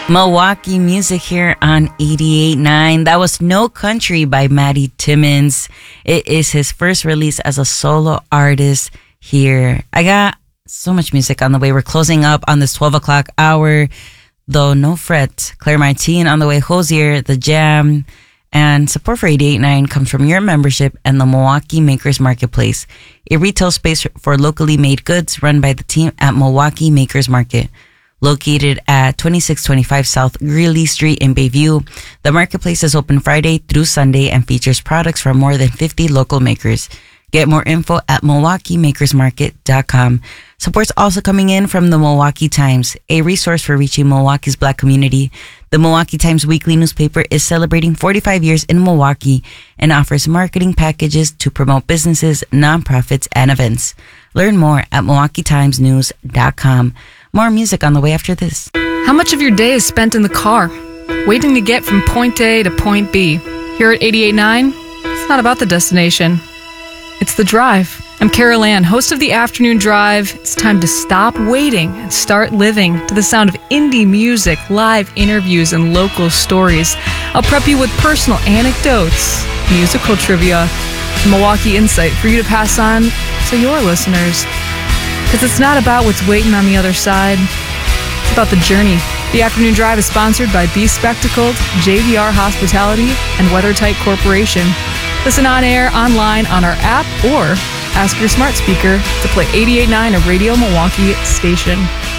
Milwaukee music here on 88.9. That was No Country by Matty Timmons. It is his first release as a solo artist here. I got so much music on the way. We're closing up on this 12 o'clock hour. Though no fret, Claire Martin on the way, Hosier, The Jam, and support for 88.9 comes from your membership and the Milwaukee Makers Marketplace, a retail space for locally made goods run by the team at Milwaukee Makers Market. Located at 2625 South Greeley Street in Bayview, the marketplace is open Friday through Sunday and features products from more than 50 local makers. Get more info at MilwaukeeMakersMarket.com. Support's also coming in from the Milwaukee Times, a resource for reaching Milwaukee's Black community. The Milwaukee Times weekly newspaper is celebrating 45 years in Milwaukee and offers marketing packages to promote businesses, nonprofits, and events. Learn more at MilwaukeeTimesNews.com. More music on the way after this. How much of your day is spent in the car, waiting to get from point A to point B? Here at 88.9, it's not about the destination. It's the drive. I'm Carol Ann, host of the Afternoon Drive. It's time to stop waiting and start living to the sound of indie music, live interviews, and local stories. I'll prep you with personal anecdotes, musical trivia, Milwaukee insight for you to pass on to your listeners. Because it's not about what's waiting on the other side. It's about the journey. The Afternoon Drive is sponsored by Be Spectacled, JVR Hospitality, and WeatherTight Corporation. Listen on air, online, on our app, or ask your smart speaker to play 88.9, a Radio Milwaukee station.